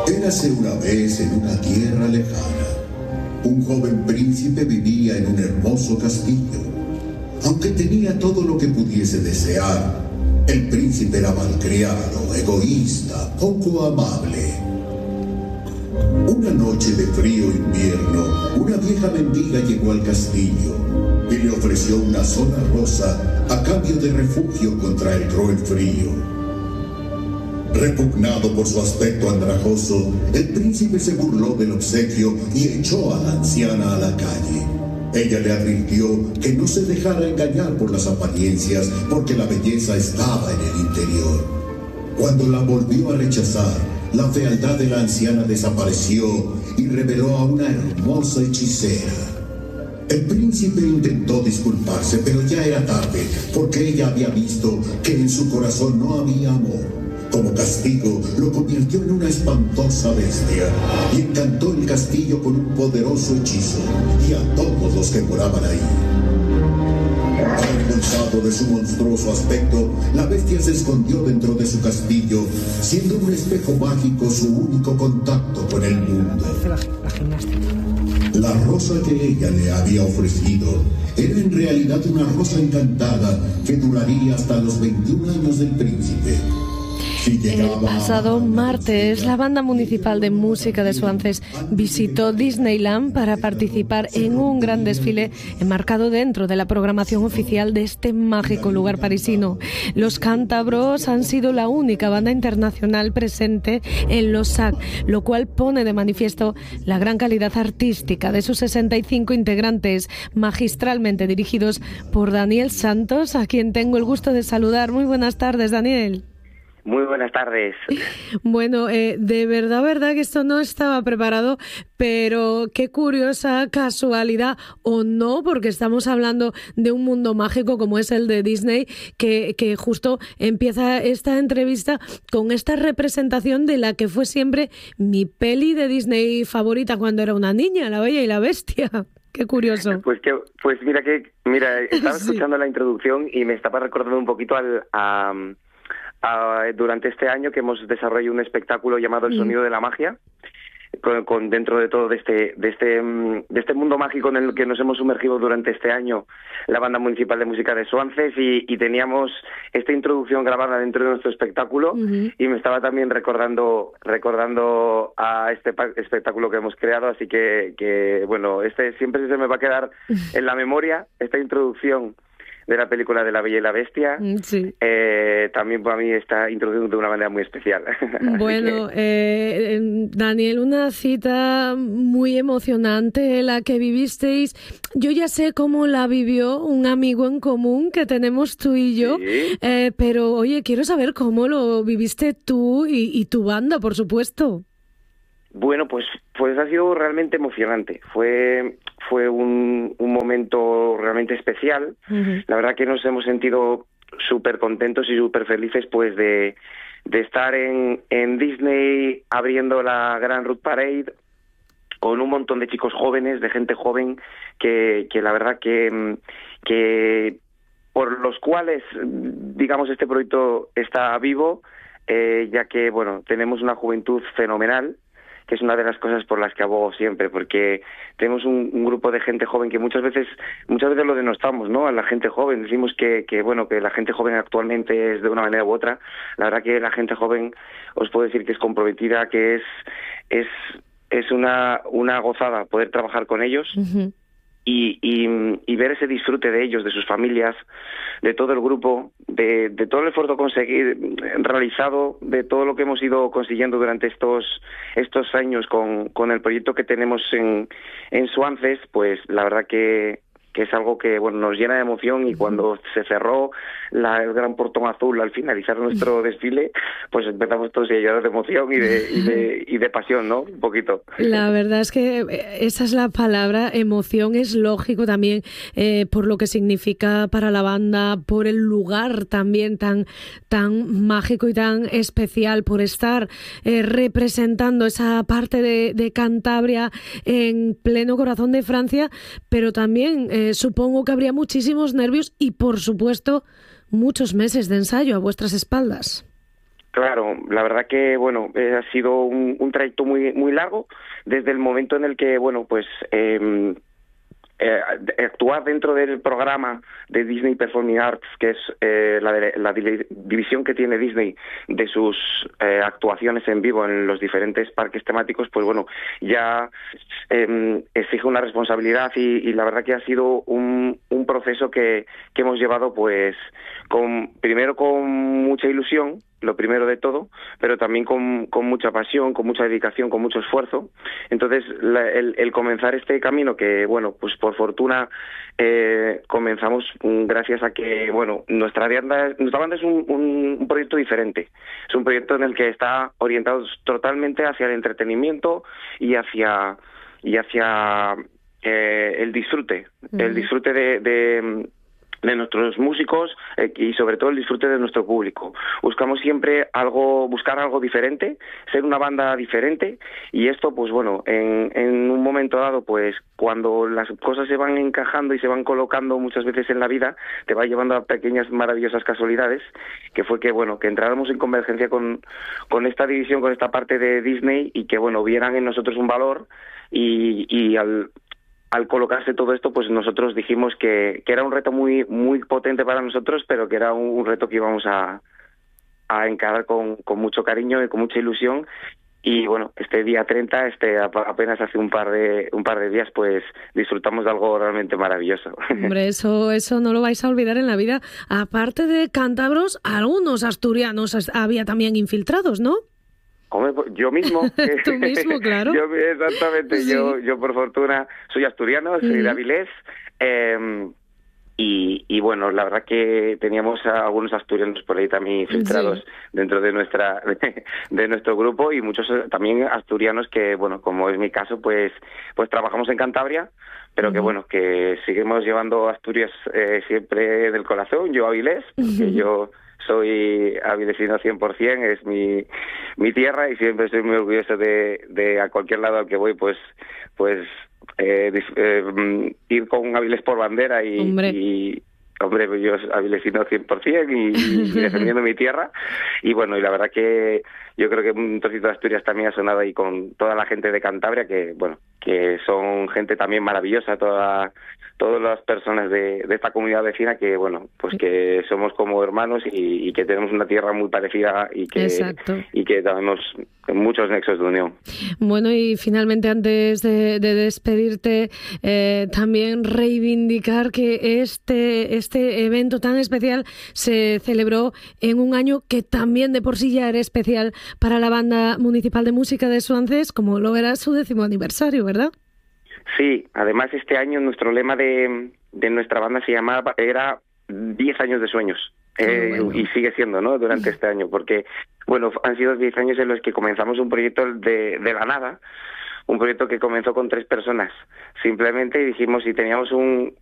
Érase una vez en una tierra lejana. Un joven príncipe vivía en un hermoso castillo. Aunque tenía todo lo que pudiese desear, el príncipe era malcriado, egoísta, poco amable. Una noche de frío invierno, una vieja mendiga llegó al castillo y le ofreció una sola rosa a cambio de refugio contra el cruel frío. Repugnado por su aspecto andrajoso, el príncipe se burló del obsequio y echó a la anciana a la calle. Ella le advirtió que no se dejara engañar por las apariencias, porque la belleza estaba en el interior. Cuando la volvió a rechazar, la fealdad de la anciana desapareció y reveló a una hermosa hechicera. El príncipe intentó disculparse, pero ya era tarde, porque ella había visto que en su corazón no había amor. Como castigo, lo convirtió en una espantosa bestia y encantó el castillo con un poderoso hechizo y a todos los que moraban ahí. Avergonzado de su monstruoso aspecto, la bestia se escondió dentro de su castillo, siendo un espejo mágico su único contacto con el mundo. La rosa que ella le había ofrecido era en realidad una rosa encantada que duraría hasta los 21 años del príncipe. El pasado martes, la Banda Municipal de Música de Swances visitó Disneyland para participar en un gran desfile enmarcado dentro de la programación oficial de este mágico lugar parisino. Los cántabros han sido la única banda internacional presente en los SAC, lo cual pone de manifiesto la gran calidad artística de sus 65 integrantes, magistralmente dirigidos por Daniel Santos, a quien tengo el gusto de saludar. Muy buenas tardes, Daniel. Muy buenas tardes. Bueno, de verdad que esto no estaba preparado, pero qué curiosa casualidad, o no, porque estamos hablando de un mundo mágico como es el de Disney, que justo empieza esta entrevista con esta representación de la que fue siempre mi peli de Disney favorita cuando era una niña, La Bella y la Bestia. Qué curioso. Pues mira, estaba escuchando la introducción y me estaba recordando un poquito durante este año que hemos desarrollado un espectáculo llamado El Sonido de la Magia, con dentro de todo de este mundo mágico en el que nos hemos sumergido durante este año la Banda Municipal de Música de Swances, y teníamos esta introducción grabada dentro de nuestro espectáculo, y me estaba también recordando a este espectáculo que hemos creado, así que bueno, siempre se me va a quedar en la memoria esta introducción de la película de La Bella y la Bestia. Sí. También para mí está introducido de una manera muy especial. Bueno, Daniel, una cita muy emocionante la que vivisteis. Yo ya sé cómo la vivió un amigo en común que tenemos tú y yo, ¿sí? Pero oye, quiero saber cómo lo viviste tú y tu banda, por supuesto. Bueno, pues ha sido realmente emocionante. Fue un momento realmente especial. La verdad que nos hemos sentido súper contentos y súper felices, pues de estar en Disney abriendo la Grand Route Parade con un montón de chicos jóvenes, de gente joven, que la verdad que por los cuales, digamos, este proyecto está vivo, ya que, bueno, tenemos una juventud fenomenal, que es una de las cosas por las que abogo siempre, porque tenemos un grupo de gente joven que muchas veces lo denostamos, ¿no? A la gente joven decimos que la gente joven actualmente es de una manera u otra. La verdad que la gente joven, os puedo decir que es comprometida, que es una gozada poder trabajar con ellos. Y ver ese disfrute de ellos, de sus familias, de todo el grupo, de todo el esfuerzo realizado, de todo lo que hemos ido consiguiendo durante estos años con el proyecto que tenemos en Swances, pues la verdad que es algo que nos llena de emoción, y cuando se cerró el gran portón azul al finalizar nuestro desfile, pues empezamos todos a llorar de emoción y de pasión, ¿no? Un poquito. La verdad es que esa es la palabra, emoción. Es lógico también por lo que significa para la banda, por el lugar también tan mágico y tan especial, por estar representando esa parte de Cantabria en pleno corazón de Francia, pero también supongo que habría muchísimos nervios y, por supuesto, muchos meses de ensayo a vuestras espaldas. Claro, la verdad que, bueno, ha sido un trayecto muy largo desde el momento en el que, bueno, pues actuar dentro del programa de Disney Performing Arts, que es la división que tiene Disney de sus actuaciones en vivo en los diferentes parques temáticos, pues bueno, ya exige una responsabilidad y la verdad que ha sido un proceso que hemos llevado pues primero con mucha ilusión, lo primero de todo, pero también con mucha pasión, con mucha dedicación, con mucho esfuerzo. Entonces, el comenzar este camino que, bueno, pues por fortuna comenzamos gracias a que, bueno, nuestra banda es un proyecto diferente. Es un proyecto en el que está orientado totalmente hacia el entretenimiento y hacia el disfrute, el disfrute de nuestros músicos y sobre todo el disfrute de nuestro público. Buscamos siempre buscar algo diferente, ser una banda diferente, y esto pues bueno, en un momento dado pues cuando las cosas se van encajando y se van colocando muchas veces en la vida, te va llevando a pequeñas maravillosas casualidades, que fue que bueno, que entráramos en convergencia con esta división, con esta parte de Disney, y que bueno, vieran en nosotros un valor y al colocarse todo esto, pues nosotros dijimos que era un reto muy potente para nosotros, pero que era un reto que íbamos a encarar con mucho cariño y con mucha ilusión. Y bueno, este día 30, apenas hace un par de días, pues disfrutamos de algo realmente maravilloso. Hombre, eso no lo vais a olvidar en la vida. Aparte de cántabros, algunos asturianos había también infiltrados, ¿no? Hombre, yo mismo. Tú mismo, claro. Exactamente. Sí. Yo por fortuna soy asturiano, soy de Avilés, y bueno, la verdad que teníamos a algunos asturianos por ahí también infiltrados dentro de nuestro grupo, y muchos también asturianos que, bueno, como es mi caso, pues trabajamos en Cantabria, pero que bueno, que seguimos llevando Asturias siempre del corazón. Yo Avilés, porque yo soy avilesino 100%, es mi tierra, y siempre estoy muy orgulloso de a cualquier lado al que voy, pues ir con Avilés por bandera y hombre, yo avilesino 100% y defendiendo mi tierra. Y bueno, y la verdad que yo creo que un trocito de Asturias también ha sonado ahí con toda la gente de Cantabria, que bueno, que son gente también maravillosa, todas las personas de esta comunidad vecina, que bueno, pues que somos como hermanos y que tenemos una tierra muy parecida y que tenemos muchos nexos de unión. Bueno, y finalmente, antes de despedirte, también reivindicar que este evento tan especial se celebró en un año que también de por sí ya era especial para la Banda Municipal de Música de Suances, como lo era su 10º aniversario, ¿verdad? Sí, además este año nuestro lema de nuestra banda era 10 años de sueños. Bueno. Y sigue siendo, ¿no?, durante este año, porque bueno, han sido 10 años en los que comenzamos un proyecto de la nada, un proyecto que comenzó con 3 personas simplemente, y dijimos, y teníamos un